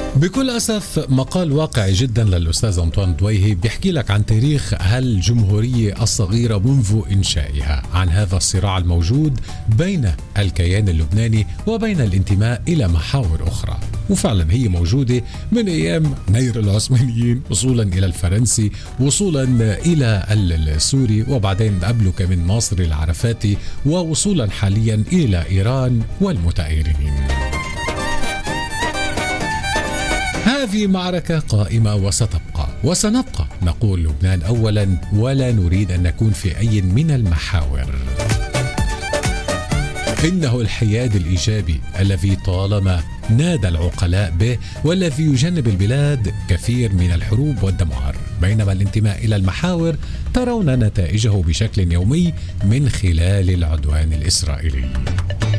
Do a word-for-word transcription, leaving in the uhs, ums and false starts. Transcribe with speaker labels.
Speaker 1: بكل أسف مقال واقعي جدا للأستاذ أنطوان دويهي بيحكي لك عن تاريخ هالجمهورية الصغيرة منذ إنشائها، عن هذا الصراع الموجود بين الكيان اللبناني وبين الانتماء إلى محاور أخرى. وفعلا هي موجودة من أيام نير العثمانيين وصولا إلى الفرنسي، وصولا إلى السوري، وبعدين قبله كمان ناصر العرفاتي، ووصولا حاليا إلى إيران والمتآيرين. هذه معركة قائمة وستبقى وسنبقى نقول لبنان أولا، ولا نريد أن نكون في أي من المحاور. إنه الحياد الإيجابي الذي طالما نادى العقلاء به، والذي يجنب البلاد كثير من الحروب والدمار، بينما الانتماء إلى المحاور ترون نتائجه بشكل يومي من خلال العدوان الإسرائيلي.